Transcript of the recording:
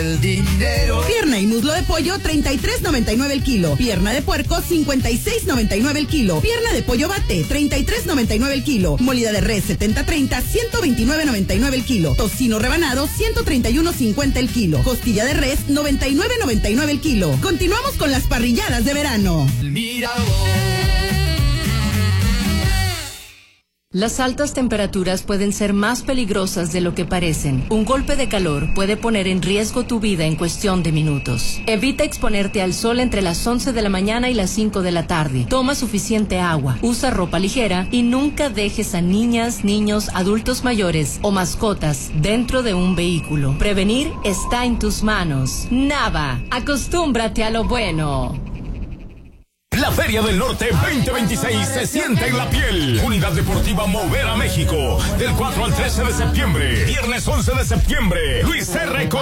El dinero. Pierna y muslo de pollo, $33.99 el kilo. Pierna de puerco, $56.99 el kilo. Pierna de pollo bate, $33.99 el kilo. Molida de res 70-30, $129.99 el kilo. Tocino rebanado, $131.50 el kilo. Costilla de res, $99.99 el kilo. Continuamos con las parrilladas de verano. Mira Las altas temperaturas pueden ser más peligrosas de lo que parecen. Un golpe de calor puede poner en riesgo tu vida en cuestión de minutos. Evita exponerte al sol entre las 11 de la mañana y las 5 de la tarde. Toma suficiente agua, usa ropa ligera y nunca dejes a niñas, niños, adultos mayores o mascotas dentro de un vehículo. Prevenir está en tus manos. Nava, acostúmbrate a lo bueno. La Feria del Norte 2026 se siente en la piel. Unidad Deportiva Mover a México. Del 4 al 13 de septiembre. Viernes 11 de septiembre. Luis R.